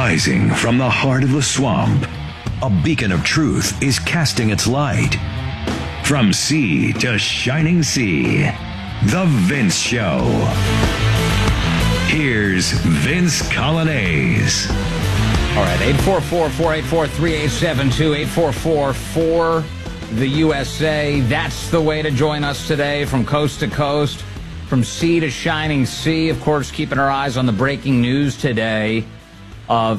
Rising from the heart of the swamp, a beacon of truth is casting its light. From sea to shining sea, The Vince Show. Here's Vince Coglianese. All right, 844-484-3872, 844-4 the USA. That's the way to join us today, from coast to coast, from sea to shining sea. Of course, keeping our eyes on the breaking news today of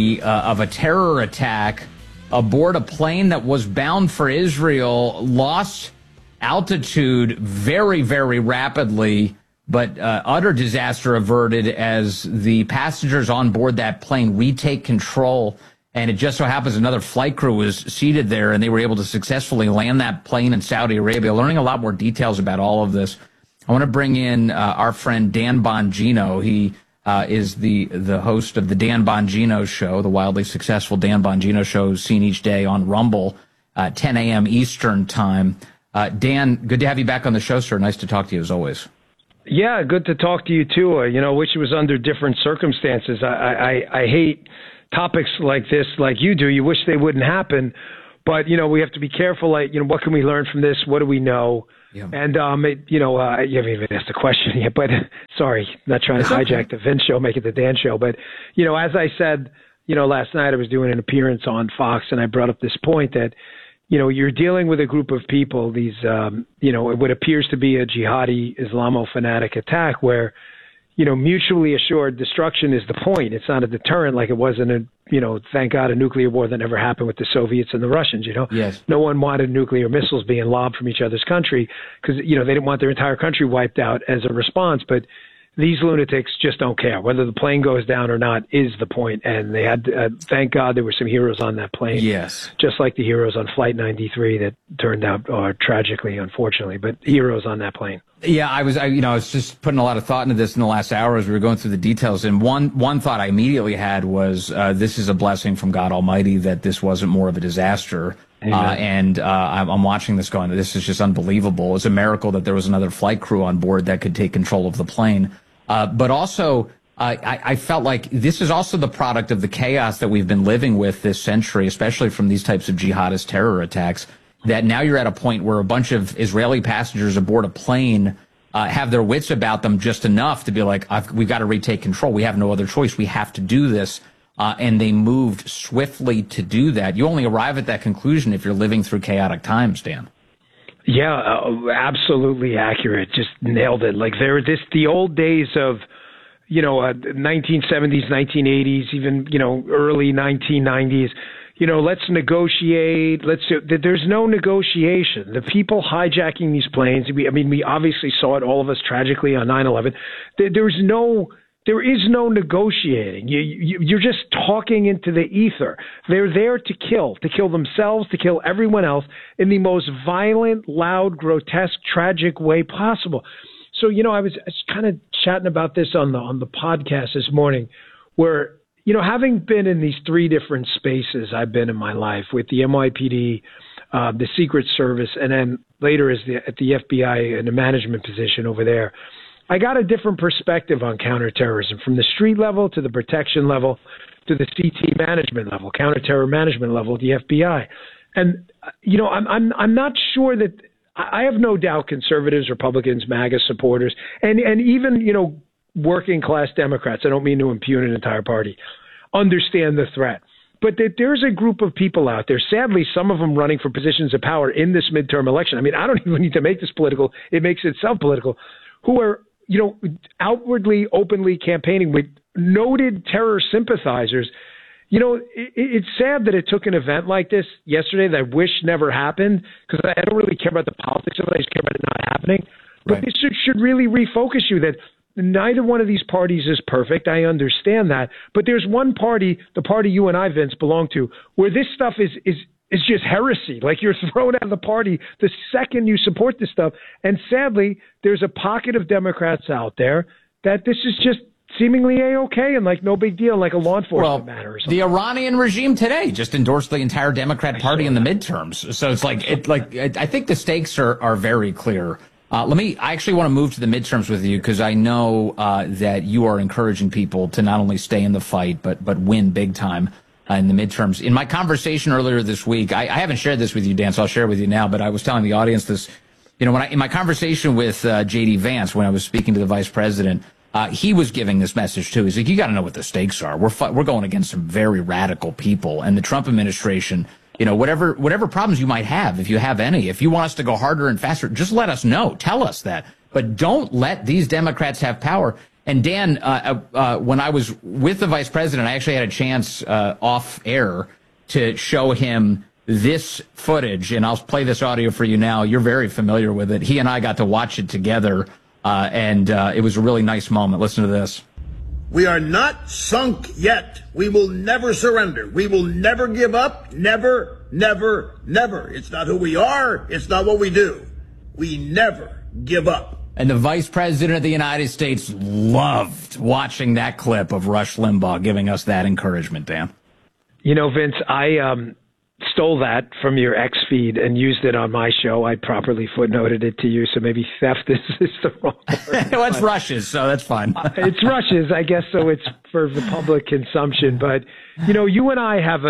a terror attack aboard a plane that was bound for Israel, lost altitude very, very rapidly, but utter disaster averted as the passengers on board that plane retake control. And it just so happens another flight crew was seated there, and they were able to successfully land that plane in Saudi Arabia. Learning a lot more details about all of this. I want to bring in our friend Dan Bongino. He is the host of the Dan Bongino Show, the wildly successful Dan Bongino Show, seen each day on Rumble, 10 a.m. Eastern time. Dan, good to have you back on the show, sir. Nice to talk to you as always. Yeah, good to talk to you too. Wish it was under different circumstances. I hate topics like this, like you do. You wish they wouldn't happen, but we have to be careful. Like, what can we learn from this? What do we know? Yeah. And, you haven't even asked a question yet, but sorry, not trying to hijack the Vince Show, make it the Dan Show. But, as I said, last night I was doing an appearance on Fox, and I brought up this point that, you're dealing with a group of people, these, what appears to be a jihadi Islamo-fanatic attack where, mutually assured destruction is the point. It's not a deterrent like it was in a, thank God, a nuclear war that never happened with the Soviets and the Russians, Yes. No one wanted nuclear missiles being lobbed from each other's country because, they didn't want their entire country wiped out as a response. But these lunatics just don't care. Whether the plane goes down or not is the point. And they had, thank God there were some heroes on that plane. Yes. Just like the heroes on Flight 93 that turned out tragically, unfortunately, but heroes on that plane. Yeah, I was just putting a lot of thought into this in the last hour as we were going through the details. And one thought I immediately had was, this is a blessing from God Almighty that this wasn't more of a disaster. I'm watching this going, this is just unbelievable. It's a miracle that there was another flight crew on board that could take control of the plane. But also, I felt like this is also the product of the chaos that we've been living with this century, especially from these types of jihadist terror attacks, that now you're at a point where a bunch of Israeli passengers aboard a plane have their wits about them just enough to be like, we've got to retake control. We have no other choice. We have to do this. And they moved swiftly to do that. You only arrive at that conclusion if you're living through chaotic times, Dan. Yeah, absolutely accurate. Just nailed it. Like the old days of, 1970s, 1980s, even, early 1990s. Let's negotiate. There's no negotiation. The people hijacking these planes. We obviously saw it, all of us, tragically on 9/11. There is no negotiating. You're just talking into the ether. They're there to kill themselves, to kill everyone else in the most violent, loud, grotesque, tragic way possible. So, I was kind of chatting about this on the podcast this morning, where, having been in these three different spaces I've been in my life with the NYPD, the Secret Service, and then later at the FBI in a management position over there, I got a different perspective on counterterrorism, from the street level to the protection level to the CT management level, counterterror management level at the FBI. And, I'm not sure that I have no doubt conservatives, Republicans, MAGA supporters, and even, working class Democrats, I don't mean to impugn an entire party, understand the threat. But that there's a group of people out there, sadly, some of them running for positions of power in this midterm election. I don't even need to make this political. It makes itself political, who are, outwardly, openly campaigning with noted terror sympathizers. It's sad that it took an event like this yesterday that I wish never happened, because I don't really care about the politics of it. I just care about it not happening. But Right. this should really refocus you that neither one of these parties is perfect. I understand that. But there's one party, the party you and I, Vince, belong to, where this stuff is just heresy. Like, you're thrown out of the party the second you support this stuff. And sadly, there's a pocket of Democrats out there that this is just seemingly A-okay and like no big deal, like a law enforcement matter or something. The Iranian regime today just endorsed the entire Democrat Party in the midterms. So it's like, I think the stakes are very clear. I actually want to move to the midterms with you because I know that you are encouraging people to not only stay in the fight, but win big time in the midterms. In my conversation earlier this week, I haven't shared this with you, Dan, so I'll share it with you now, but I was telling the audience this, in my conversation with J.D. Vance, when I was speaking to the vice president, he was giving this message too. He's like, you got to know what the stakes are. We're going against some very radical people, and the Trump administration, whatever problems you might have, if you have any, if you want us to go harder and faster, just let us know. Tell us that. But don't let these Democrats have power. And Dan, when I was with the vice president, I actually had a chance off air to show him this footage, and I'll play this audio for you now. You're very familiar with it. He and I got to watch it together, and it was a really nice moment. Listen to this. We are not sunk yet. We will never surrender. We will never give up. Never, never, never. It's not who we are. It's not what we do. We never give up. And the vice president of the United States loved watching that clip of Rush Limbaugh giving us that encouragement, Dan. Vince, I stole that from your X feed and used it on my show. I properly footnoted it to you, so maybe theft is the wrong word. Well, it's Rush's, so that's fine. It's Rush's, I guess, so it's for the public consumption. But, you and I have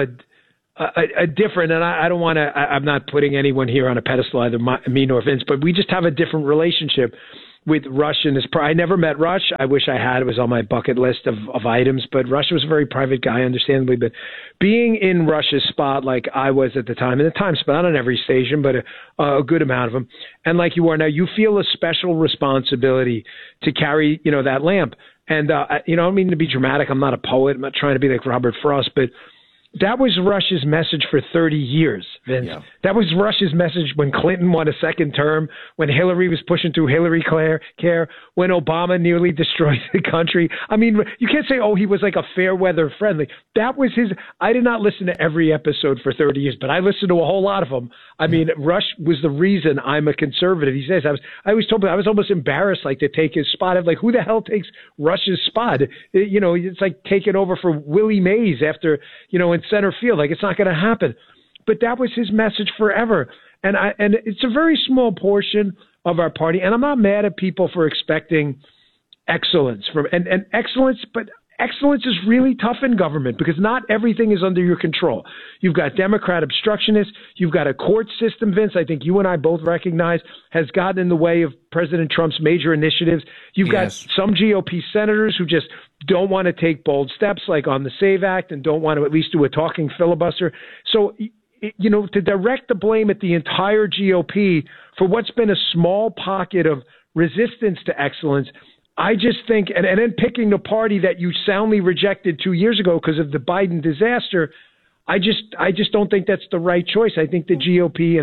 a different, and I don't want to, I'm not putting anyone here on a pedestal, either me nor Vince, but we just have a different relationship with Rush and his I never met Rush. I wish I had. It was on my bucket list of items, but Rush was a very private guy, understandably. But being in Rush's spot like I was at the time, and the time spot, not on every station, but a good amount of them, and like you are now, you feel a special responsibility to carry, that lamp. And, I don't mean to be dramatic. I'm not a poet. I'm not trying to be like Robert Frost, but that was Rush's message for 30 years, Vince. Yeah. That was Rush's message when Clinton won a second term, when Hillary was pushing through Hillary Care, when Obama nearly destroyed the country. I mean, you can't say, he was like a fair weather friendly. That was his. I did not listen to every episode for 30 years, but I listened to a whole lot of them. I mean, Rush was the reason I'm a conservative. He says, I was told, I was almost embarrassed, to take his spot. I'm like, who the hell takes Rush's spot? It's like taking over for Willie Mays after, in center field. It's not going to happen. But that was his message forever. And it's a very small portion of our party. And I'm not mad at people for expecting excellence and excellence, but excellence is really tough in government because not everything is under your control. You've got Democrat obstructionists. You've got a court system, Vince, I think you and I both recognize has gotten in the way of President Trump's major initiatives. You've got some GOP senators who just don't want to take bold steps like on the SAVE Act and don't want to at least do a talking filibuster. So, to direct the blame at the entire GOP for what's been a small pocket of resistance to excellence, I just think, and then picking the party that you soundly rejected 2 years ago because of the Biden disaster, I just don't think that's the right choice. I think the GOP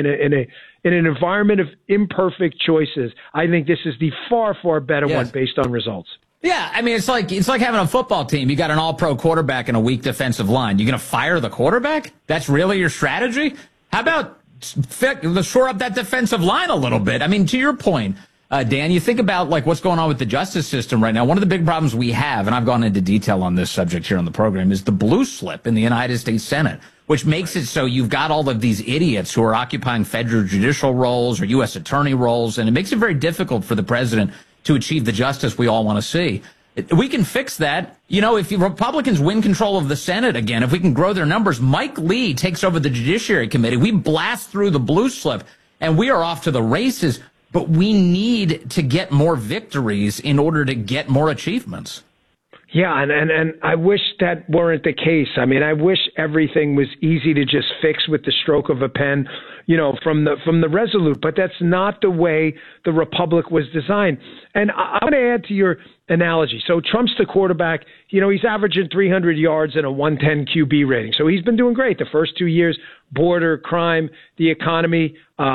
in an environment of imperfect choices, I think this is the far better one based on results. Yeah, I mean, it's like having a football team. You got an all-pro quarterback and a weak defensive line. You're going to fire the quarterback? That's really your strategy? How about shore up that defensive line a little bit? I mean, to your point, Dan, you think about what's going on with the justice system right now. One of the big problems we have, and I've gone into detail on this subject here on the program, is the blue slip in the United States Senate, which makes it so you've got all of these idiots who are occupying federal judicial roles or U.S. attorney roles, and it makes it very difficult for the president to achieve the justice we all want to see. We can fix that. If the Republicans win control of the Senate again, if we can grow their numbers, Mike Lee takes over the Judiciary Committee. We blast through the blue slip, and we are off to the races. But we need to get more victories in order to get more achievements. Yeah, and I wish that weren't the case. I mean, I wish everything was easy to just fix with the stroke of a pen, from the Resolute. But that's not the way the Republic was designed. And I want to add to your analogy. So Trump's the quarterback. He's averaging 300 yards and a 110 QB rating. So he's been doing great the first 2 years. Border, crime, the economy,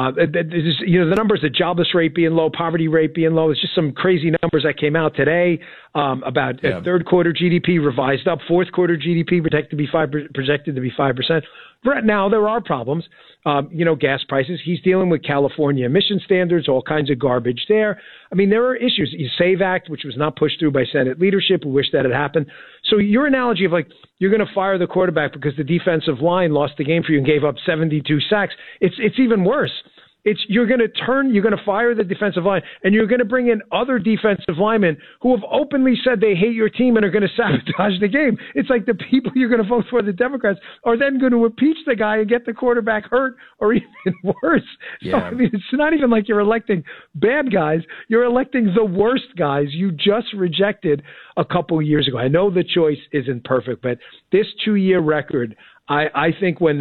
the numbers, the jobless rate being low, poverty rate being low. It's just some crazy numbers that came out today about third quarter GDP revised up, fourth quarter GDP projected to be 5%. Right now, there are problems. Gas prices. He's dealing with California emission standards, all kinds of garbage there. I mean, there are issues. The SAVE Act, which was not pushed through by Senate leadership. We wish that had happened. So your analogy of you're going to fire the quarterback because the defensive line lost the game for you and gave up 72 sacks. It's even worse. You're going to fire the defensive line, and you're going to bring in other defensive linemen who have openly said they hate your team and are going to sabotage the game. It's like the people you're going to vote for, the Democrats, are then going to impeach the guy and get the quarterback hurt, or even worse. Yeah. So, I mean, it's not even like you're electing bad guys. You're electing the worst guys you just rejected a couple years ago. I know the choice isn't perfect, but this 2-year record, I think when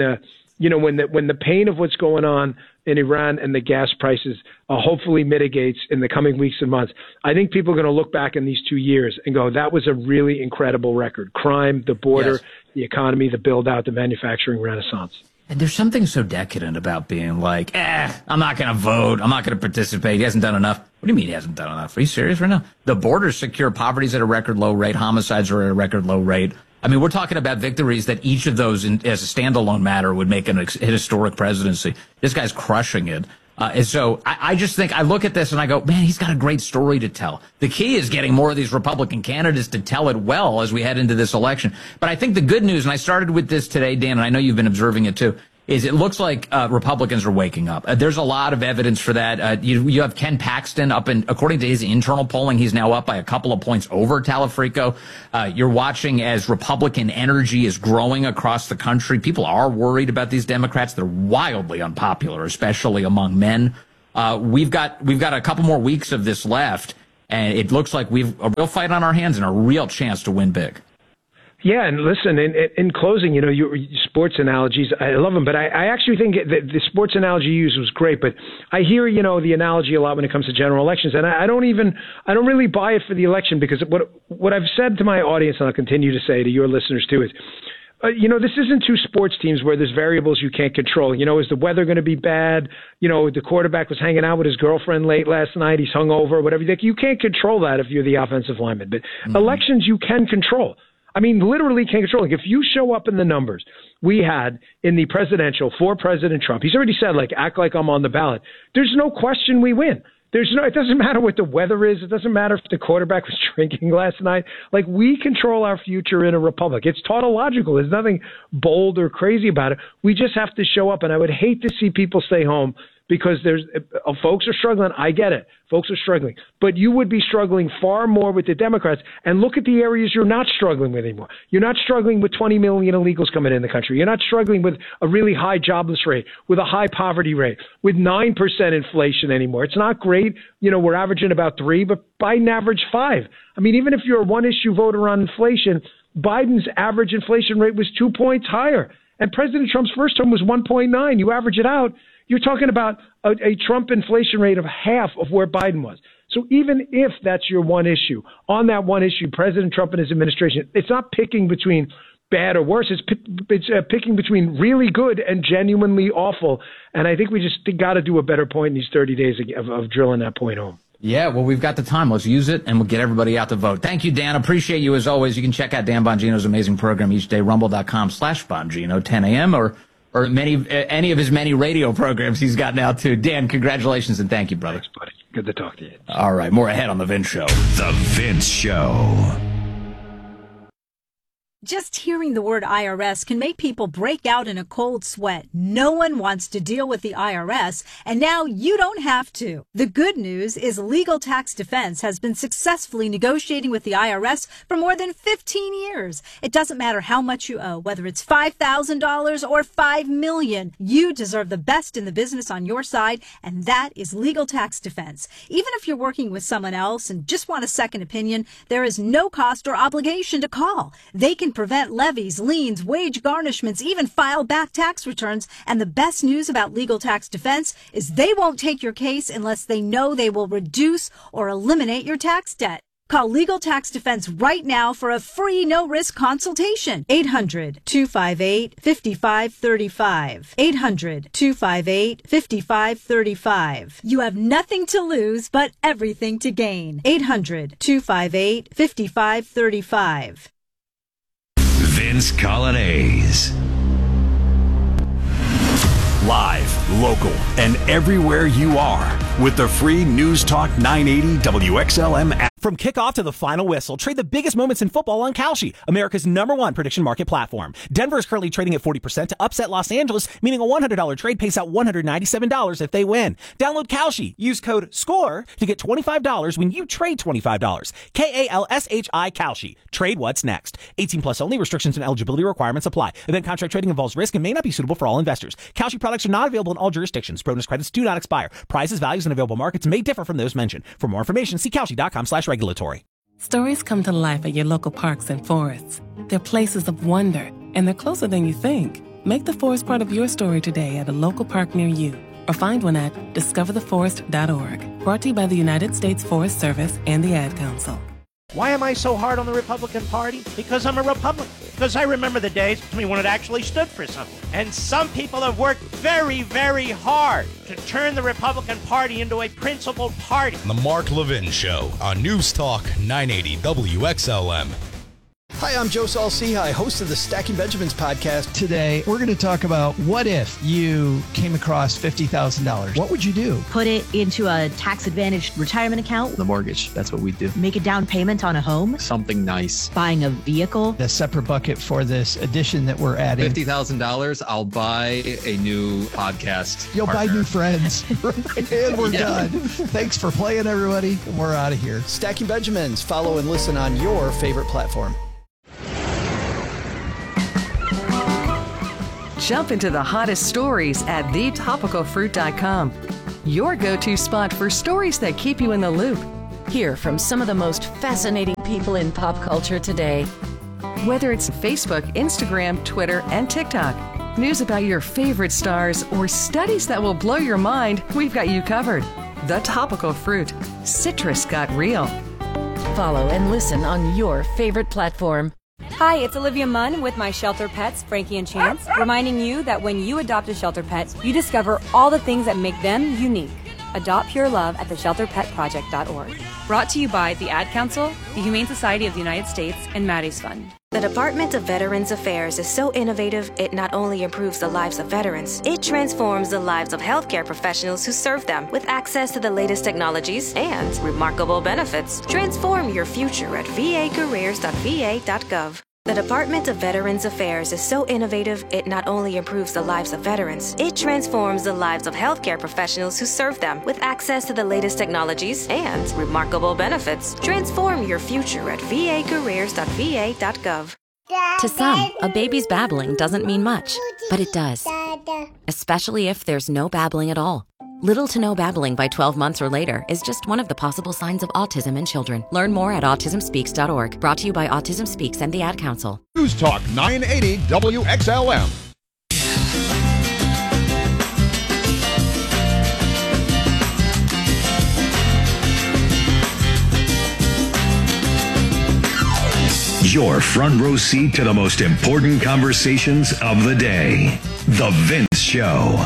the pain of what's going on in Iran and the gas prices hopefully mitigates in the coming weeks and months, I think people are going to look back in these 2 years and go, that was a really incredible record. Crime, the border, yes, the economy, the build out, the manufacturing renaissance. And there's something so decadent about being like, I'm not going to vote. I'm not going to participate. He hasn't done enough. What do you mean he hasn't done enough? Are you serious right now? The border's secure. Poverty's at a record low rate. Homicides are at a record low rate. I mean, we're talking about victories that each of those, as a standalone matter, would make an historic presidency. This guy's crushing it. And so I just think I look at this and I go, man, he's got a great story to tell. The key is getting more of these Republican candidates to tell it well as we head into this election. But I think the good news, and I started with this today, Dan, and I know you've been observing it too, is it looks like Republicans are waking up. There's a lot of evidence for that. You have Ken Paxton up, and according to his internal polling, he's now up by a couple of points over Talafrico. You're watching as Republican energy is growing across the country. People are worried about these Democrats. They're wildly unpopular, especially among men. We've got a couple more weeks of this left, and it looks like we've a real fight on our hands and a real chance to win big. Yeah, and listen, in closing, your sports analogies, I love them, but I actually think that the sports analogy you used was great, but I hear, the analogy a lot when it comes to general elections, and I don't really buy it for the election, because what I've said to my audience, and I'll continue to say to your listeners too, is, this isn't two sports teams where there's variables you can't control. Is the weather going to be bad? The quarterback was hanging out with his girlfriend late last night. He's hungover, whatever. You can't control that if you're the offensive lineman, but elections you can control. I mean, literally can't control it. If you show up in the numbers we had in the presidential for President Trump, he's already said, act like I'm on the ballot. There's no question we win. It doesn't matter what the weather is. It doesn't matter if the quarterback was drinking last night. We control our future in a republic. It's tautological. There's nothing bold or crazy about it. We just have to show up. And I would hate to see people stay home because folks are struggling. I get it. Folks are struggling. But you would be struggling far more with the Democrats. And look at the areas you're not struggling with anymore. You're not struggling with 20 million illegals coming in the country. You're not struggling with a really high jobless rate, with a high poverty rate, with 9% inflation anymore. It's not great. We're averaging about 3%, but Biden averaged 5%. I mean, even if you're a one-issue voter on inflation, Biden's average inflation rate was 2 points higher. And President Trump's first term was 1.9. You average it out, you're talking about a Trump inflation rate of half of where Biden was. So even if that's your one issue, on that one issue, President Trump and his administration, it's not picking between bad or worse. It's picking between really good and genuinely awful. And I think we just got to do a better point in these 30 days of drilling that point home. Yeah, well, we've got the time. Let's use it, and we'll get everybody out to vote. Thank you, Dan. Appreciate you as always. You can check out Dan Bongino's amazing program each day, rumble.com/Bongino, 10 a.m., or any of his many radio programs he's got now, too. Dan, congratulations, and thank you, brother. Thanks, buddy. Good to talk to you. All right, more ahead on The Vince Show. The Vince Show. Just hearing the word IRS can make people break out in a cold sweat. No one wants to deal with the IRS, and now you don't have to. The good news is Legal Tax Defense has been successfully negotiating with the IRS for more than 15 years. It doesn't matter how much you owe, whether it's $5,000 or $5 million. You deserve the best in the business on your side, and that is Legal Tax Defense. Even if you're working with someone else and just want a second opinion, there is no cost or obligation to call. They can prevent levies, liens, wage garnishments, even file back tax returns. And the best news about Legal Tax Defense is they won't take your case unless they know they will reduce or eliminate your tax debt. Call Legal Tax Defense right now for a free no-risk consultation. 800-258-5535. 800-258-5535. You have nothing to lose but everything to gain. 800-258-5535. Vince Coglianese. Live, local, and everywhere you are with the free News Talk 980 WXLM app. From kickoff to the final whistle, trade the biggest moments in football on Kalshi, America's #1 prediction market platform. Denver is currently trading at 40% to upset Los Angeles, meaning a $100 trade pays out $197 if they win. Download Kalshi. Use code SCORE to get $25 when you trade $25. KALSHI Kalshi. Trade what's next. 18 plus only. Restrictions and eligibility requirements apply. Event contract trading involves risk and may not be suitable for all investors. Kalshi products are not available in all jurisdictions. Bonus credits do not expire. Prices, values, and available markets may differ from those mentioned. For more information, see Kalshi.com/regulatory. Stories come to life at your local parks and forests. They're places of wonder, and they're closer than you think. Make the forest part of your story today at a local park near you, or find one at discovertheforest.org. Brought to you by the United States Forest Service and the Ad Council. Why am I so hard on the Republican Party? Because I'm a Republican. Because I remember the days when it actually stood for something. And some people have worked very, very hard to turn the Republican Party into a principled party. The Mark Levin Show on News Talk 980 WXLM. Hi, I'm Joe Saul-Sehy, host of the Stacking Benjamins podcast. Today, we're going to talk about what if you came across $50,000? What would you do? Put it into a tax-advantaged retirement account. The mortgage, that's what we do. Make a down payment on a home. Something nice. Buying a vehicle. A separate bucket for this addition that we're adding. $50,000, I'll buy a new podcast You'll partner. buy new friends. And we're done. Thanks for playing, everybody. And we're out of here. Stacking Benjamins. Follow and listen on your favorite platform. Jump into the hottest stories at thetopicalfruit.com. Your go-to spot for stories that keep you in the loop. Hear from some of the most fascinating people in pop culture today. Whether it's Facebook, Instagram, Twitter, and TikTok, news about your favorite stars, or studies that will blow your mind, we've got you covered. The Topical Fruit. Citrus got real. Follow and listen on your favorite platform. Hi, it's Olivia Munn with my shelter pets, Frankie and Chance, reminding you that when you adopt a shelter pet, you discover all the things that make them unique. Adopt pure love at theshelterpetproject.org. Brought to you by the Ad Council, the Humane Society of the United States, and Maddie's Fund. The Department of Veterans Affairs is so innovative, it not only improves the lives of veterans, it transforms the lives of healthcare professionals who serve them with access to the latest technologies and remarkable benefits. Transform your future at vacareers.va.gov. The Department of Veterans Affairs is so innovative, it not only improves the lives of veterans, it transforms the lives of healthcare professionals who serve them with access to the latest technologies and remarkable benefits. Transform your future at vacareers.va.gov. To some, a baby's babbling doesn't mean much, but it does. Especially if there's no babbling at all. Little to no babbling by 12 months or later is just one of the possible signs of autism in children. Learn more at autismspeaks.org. Brought to you by Autism Speaks and the Ad Council. News Talk 980 WXLM. Your front row seat to the most important conversations of the day. The Vince Show.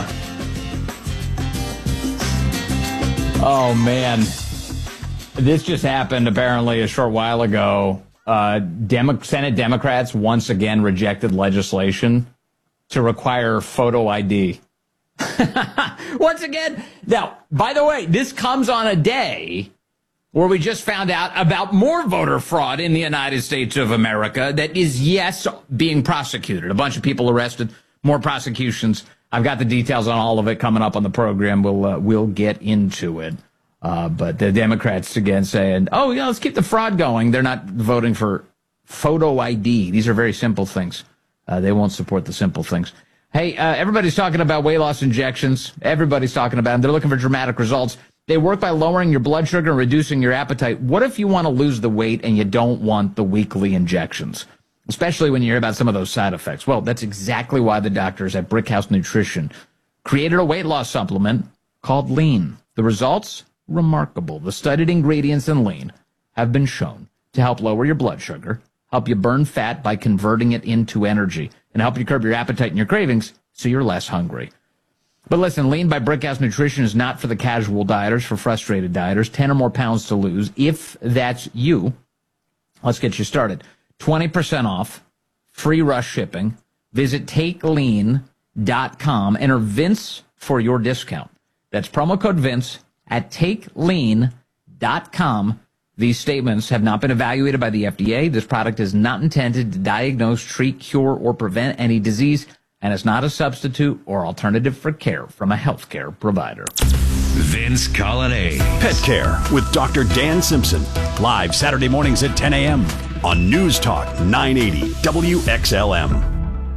Oh, man. This just happened apparently a short while ago. Senate Democrats once again rejected legislation to require photo ID. Once again. Now, by the way, this comes on a day where we just found out about more voter fraud in the United States of America that is, yes, being prosecuted. A bunch of people arrested, more prosecutions. I've got the details on all of it coming up on the program. We'll get into it. But the Democrats again saying, oh, yeah, let's keep the fraud going. They're not voting for photo ID. These are very simple things. They won't support the simple things. Hey, everybody's talking about weight loss injections. Everybody's talking about them. They're looking for dramatic results. They work by lowering your blood sugar and reducing your appetite. What if you want to lose the weight and you don't want the weekly injections? Especially when you hear about some of those side effects. Well, that's exactly why the doctors at Brickhouse Nutrition created a weight loss supplement called Lean. The results? Remarkable. The studied ingredients in Lean have been shown to help lower your blood sugar, help you burn fat by converting it into energy, and help you curb your appetite and your cravings so you're less hungry. But listen, Lean by Brickhouse Nutrition is not for the casual dieters, for frustrated dieters, 10 or more pounds to lose. If that's you, let's get you started. 20% off, free rush shipping. Visit TakeLean.com. Enter Vince for your discount. That's promo code Vince at TakeLean.com. These statements have not been evaluated by the FDA. This product is not intended to diagnose, treat, cure, or prevent any disease, and is not a substitute or alternative for care from a healthcare provider. Vince Colonnade. Pet Care with Dr. Dan Simpson. Live Saturday mornings at 10 a.m. on News Talk 980 WXLM.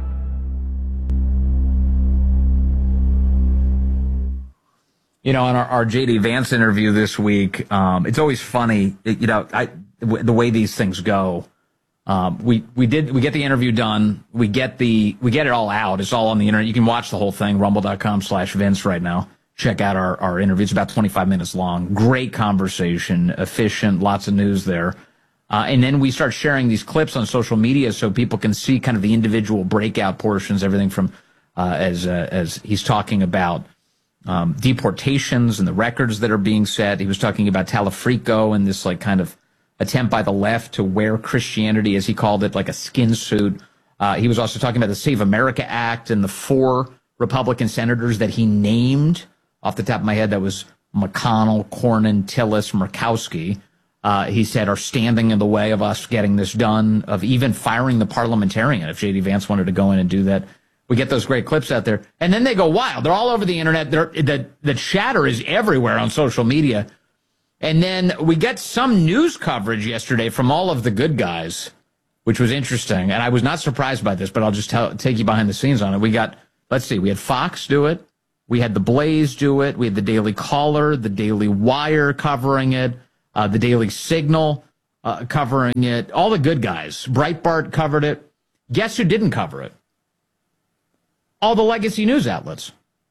You know, in our J.D. Vance interview this week, it's always funny, the way these things go. We get the interview done. We get it all out. It's all on the internet. You can watch the whole thing, rumble.com/Vince right now. Check out our interview. It's about 25 minutes long. Great conversation, efficient, lots of news there. And then we start sharing these clips on social media so people can see kind of the individual breakout portions, everything from, as he's talking about, deportations and the records that are being set. He was talking about Talafrico and this like kind of attempt by the left to wear Christianity, as he called it, like a skin suit. He was also talking about the Save America Act and the 4 Republican senators that he named off the top of my head. That was McConnell, Cornyn, Tillis, Murkowski. He said are standing in the way of us getting this done, of even firing the parliamentarian if J.D. Vance wanted to go in and do that. We get those great clips out there, and then they go wild. They're all over the internet. The chatter is everywhere on social media. And then we get some news coverage yesterday from all of the good guys, which was interesting. And I was not surprised by this, but I'll just take you behind the scenes on it. We had Fox do it. We had The Blaze do it. We had the Daily Caller, the Daily Wire covering it, the Daily Signal covering it. All the good guys. Breitbart covered it. Guess who didn't cover it? All the legacy news outlets.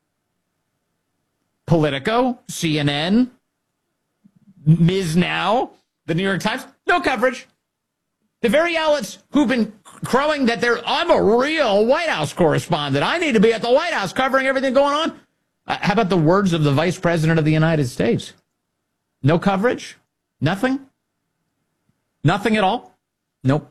Politico, CNN, Ms. Now, the New York Times, no coverage. The very outlets who've been crowing that I'm a real White House correspondent. I need to be at the White House covering everything going on. How about the words of the Vice President of the United States? No coverage? Nothing? Nothing at all? Nope.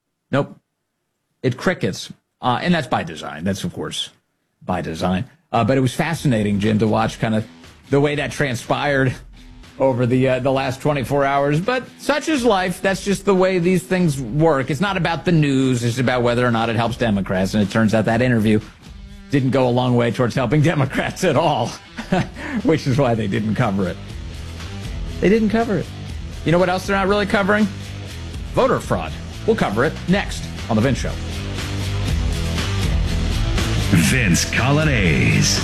It crickets. And that's by design. That's, of course, by design. But it was fascinating, Jim, to watch kind of the way that transpired over the last 24 hours. But such is life. That's just the way these things work. It's not about the news. It's about whether or not it helps Democrats. And it turns out that interview didn't go a long way towards helping Democrats at all, which is why they didn't cover it. They didn't cover it. You know what else they're not really covering? Voter fraud. We'll cover it next on The Vince Show. Vince Colonnade.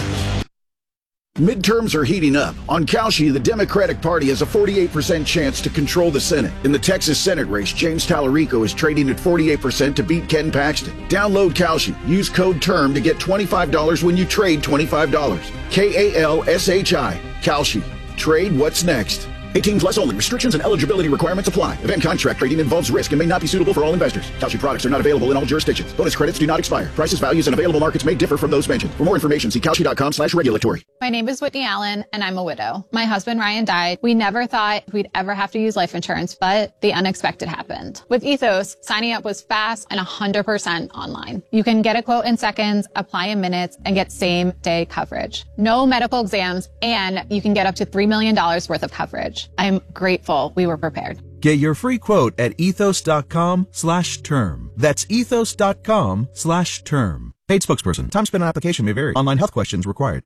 Midterms are heating up. On Kalshi, the Democratic Party has a 48% chance to control the Senate. In the Texas Senate race, James Talarico is trading at 48% to beat Ken Paxton. Download Kalshi. Use code TERM to get $25 when you trade $25. KALSHI. Kalshi. Trade what's next. 18 plus only. Restrictions and eligibility requirements apply. Event contract trading involves risk and may not be suitable for all investors. Kalshi products are not available in all jurisdictions. Bonus credits do not expire. Prices, values, and available markets may differ from those mentioned. For more information, see Kalshi.com/regulatory. My name is Whitney Allen, and I'm a widow. My husband, Ryan, died. We never thought we'd ever have to use life insurance, but the unexpected happened. With Ethos, signing up was fast and 100% online. You can get a quote in seconds, apply in minutes, and get same-day coverage. No medical exams, and you can get up to $3 million worth of coverage. I'm grateful we were prepared. Get your free quote at ethos.com/term. That's ethos.com/term. Paid spokesperson. Time spent on application may vary. Online health questions required.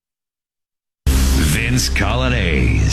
Vince Colonnade.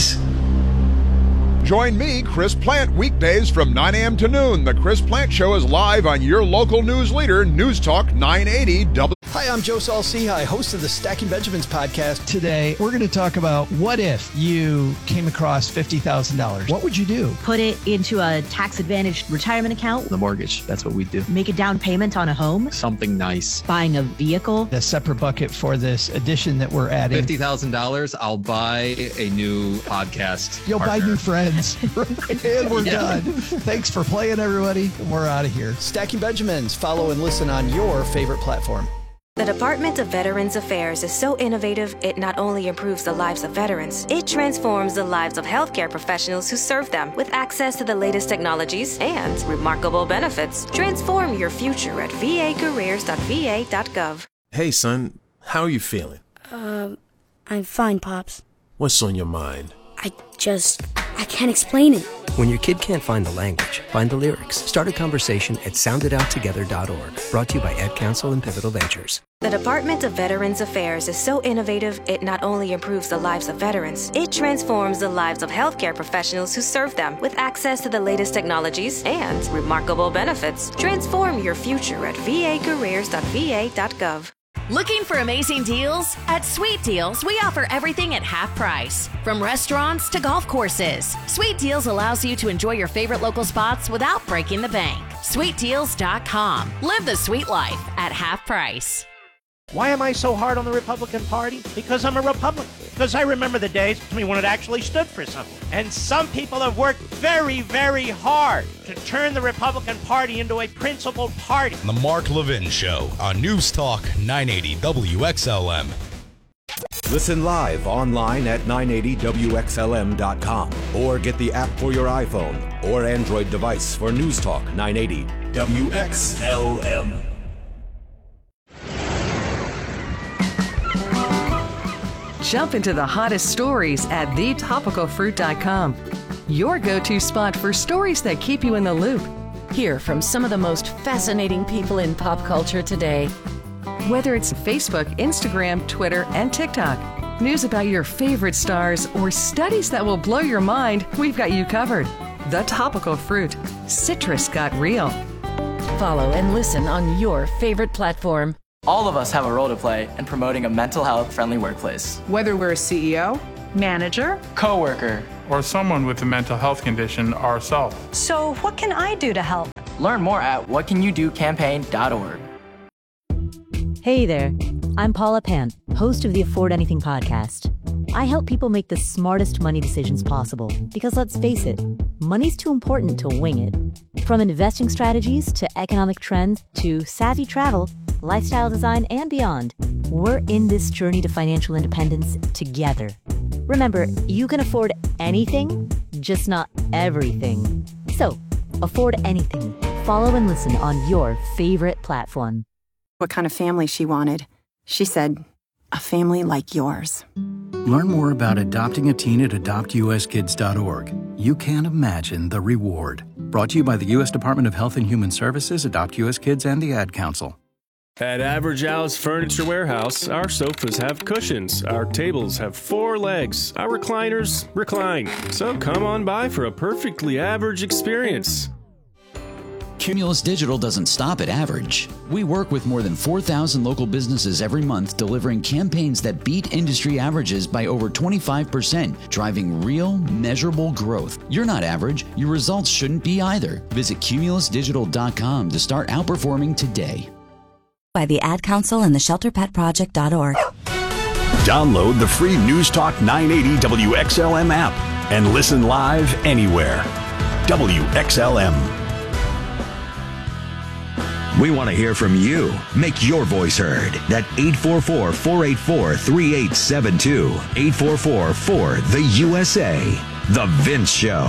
Join me, Chris Plant, weekdays from 9 a.m. to noon. The Chris Plant Show is live on your local news leader, News Talk 980 W. Hi, I'm Joe Saul-Sehy, host of the Stacking Benjamins podcast. Today, we're going to talk about what if you came across $50,000? What would you do? Put it into a tax-advantaged retirement account. The mortgage, that's what we do. Make a down payment on a home. Something nice. Buying a vehicle. A separate bucket for this addition that we're adding. $50,000, I'll buy a new podcast. You'll partner. buy new friends. And we're done. Thanks for playing, everybody. We're out of here. Stacking Benjamins. Follow and listen on your favorite platform. The Department of Veterans Affairs is so innovative, it not only improves the lives of veterans, it transforms the lives of healthcare professionals who serve them with access to the latest technologies and remarkable benefits. Transform your future at vacareers.va.gov. Hey, son, how are you feeling? I'm fine, Pops. What's on your mind? I can't explain it. When your kid can't find the language, find the lyrics. Start a conversation at sounditouttogether.org. Brought to you by Ad Council and Pivotal Ventures. The Department of Veterans Affairs is so innovative, it not only improves the lives of veterans, it transforms the lives of healthcare professionals who serve them with access to the latest technologies and remarkable benefits. Transform your future at vacareers.va.gov. Looking for amazing deals? At Sweet Deals, we offer everything at half price. From restaurants to golf courses, Sweet Deals allows you to enjoy your favorite local spots without breaking the bank. SweetDeals.com. Live the sweet life at half price. Why am I so hard on the Republican Party? Because I'm a Republican. Because I remember the days when it actually stood for something. And some people have worked very, very hard to turn the Republican Party into a principled party. The Mark Levin Show on News Talk 980 WXLM. Listen live online at 980WXLM.com or get the app for your iPhone or Android device for News Talk 980 WXLM. Jump into the hottest stories at thetopicalfruit.com. Your go-to spot for stories that keep you in the loop. Hear from some of the most fascinating people in pop culture today. Whether it's Facebook, Instagram, Twitter, and TikTok, news about your favorite stars, or studies that will blow your mind, we've got you covered. The Topical Fruit. Citrus got real. Follow and listen on your favorite platform. All of us have a role to play in promoting a mental health friendly workplace. Whether we're a CEO, manager, coworker, or someone with a mental health condition ourselves. So what can I do to help? Learn more at whatcanyoudocampaign.org. Hey there, I'm Paula Pant, host of the Afford Anything podcast. I help people make the smartest money decisions possible because let's face it, money's too important to wing it. From investing strategies to economic trends to savvy travel, lifestyle design, and beyond, we're in this journey to financial independence together. Remember, you can afford anything, just not everything. So, afford anything. Follow and listen on your favorite platform. What kind of family she wanted. She said, a family like yours. Learn more about adopting a teen at adoptuskids.org. You can't imagine the reward. Brought to you by the U.S. Department of Health and Human Services, Adopt U.S. Kids, and the Ad Council. At Average Al's Furniture Warehouse, our sofas have cushions, our tables have 4 legs, our recliners recline. So come on by for a perfectly average experience. Cumulus Digital doesn't stop at average. We work with more than 4,000 local businesses every month, delivering campaigns that beat industry averages by over 25%, driving real, measurable growth. You're not average. Your results shouldn't be either. Visit cumulusdigital.com to start outperforming today. By the Ad Council and the ShelterPetProject.org. Download the free News Talk 980 WXLM app and listen live anywhere. WXLM. We want to hear from you. Make your voice heard at 844-484-3872. 844-4-THE-USA. The Vince Show.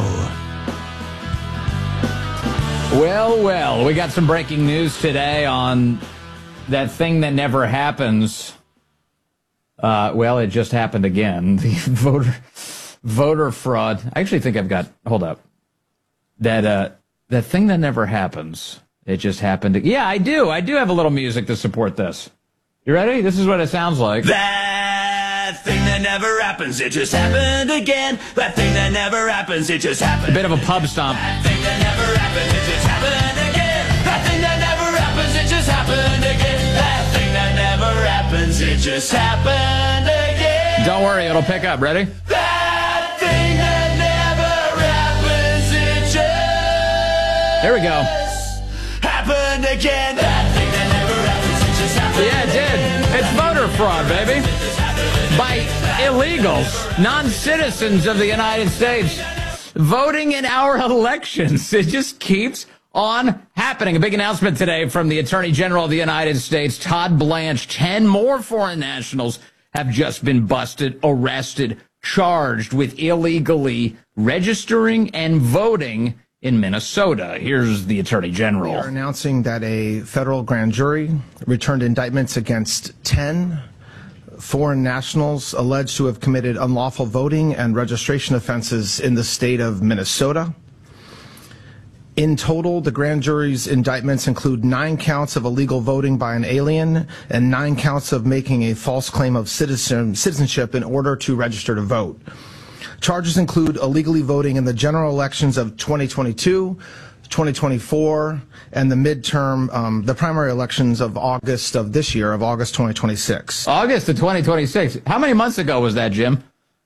Well, we got some breaking news today on that thing that never happens. It just happened again. The voter fraud. I actually think I've got, hold up. That thing that never happens. It just happened. Yeah, I do. I do have a little music to support this. You ready? This is what it sounds like. That thing that never happens, it just happened again. That thing that never happens, it just happened. A bit of a pub stomp. That thing that never happens, it just happened again. That thing that never happens, it just happened again. That thing that never happens, it just happened again. Don't worry, it'll pick up. Ready? That thing that never happens, it just... Here we go. Happened again. That thing that never happens, it just happened. Yeah, it did. It's voter fraud, baby. By illegals, non-citizens of the United States, voting in our elections. It just keeps on happening. A big announcement today from the Attorney General of the United States, Todd Blanche. 10 more foreign nationals have just been busted, arrested, charged with illegally registering and voting in Minnesota. Here's the Attorney General. We are announcing that a federal grand jury returned indictments against 10 foreign nationals alleged to have committed unlawful voting and registration offenses in the state of Minnesota. In total, the grand jury's indictments include 9 counts of illegal voting by an alien and 9 counts of making a false claim of citizenship in order to register to vote. Charges include illegally voting in the general elections of 2022, 2024, and the midterm, the primary elections of August of this year, of August 2026. August of 2026. How many months ago was that, Jim?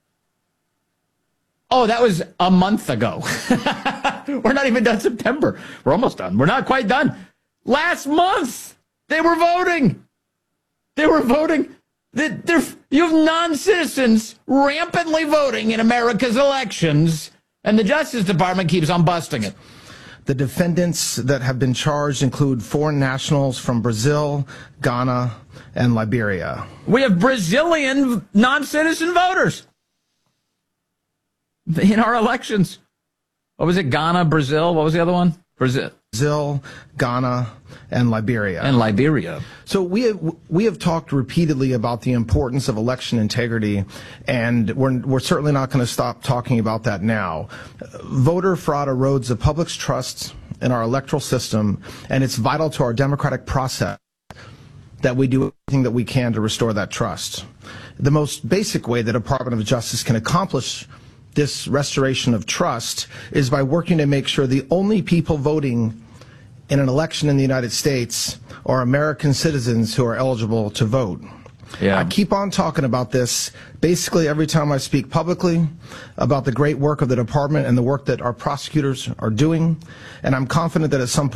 Oh, that was a month ago. We're not even done September. We're almost done. We're not quite done. Last month, they were voting. They were voting. You have non-citizens rampantly voting in America's elections, and the Justice Department keeps on busting it. The defendants that have been charged include foreign nationals from Brazil, Ghana, and Liberia. We have Brazilian non-citizen voters in our elections. What was it? Ghana, Brazil? What was the other one? Brazil, Ghana, and Liberia. So we have talked repeatedly about the importance of election integrity, and we're certainly not going to stop talking about that now. Voter fraud erodes the public's trust in our electoral system, and it's vital to our democratic process that we do everything that we can to restore that trust. The most basic way the Department of Justice can accomplish this restoration of trust is by working to make sure the only people voting in an election in the United States are American citizens who are eligible to vote. Yeah. I keep on talking about this basically every time I speak publicly about the great work of the department and the work that our prosecutors are doing, and I'm confident that at some point